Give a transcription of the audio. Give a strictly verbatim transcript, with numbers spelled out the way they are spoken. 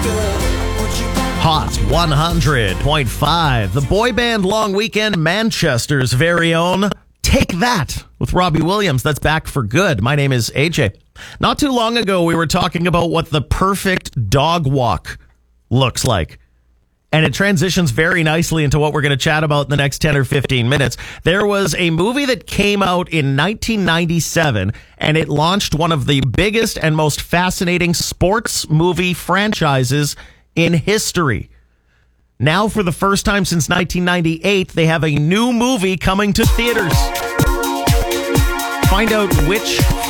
Hot one hundred point five. The boy band long weekend, Manchester's very own Take That with Robbie Williams. That's back for good. My name is A J. Not too long ago, we were talking about what the perfect dog walk looks like. And it transitions very nicely into what we're going to chat about in the next ten or fifteen minutes. There was a movie that came out in nineteen ninety-seven, and it launched one of the biggest and most fascinating sports movie franchises in history. Now, for the first time since nineteen ninety-eight, they have a new movie coming to theaters. Find out which